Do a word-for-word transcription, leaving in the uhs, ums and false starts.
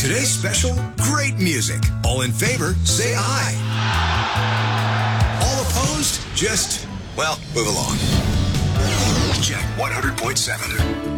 Today's special, great music. All in favor, say aye. All opposed, just, well, move along. Check one hundred point seven.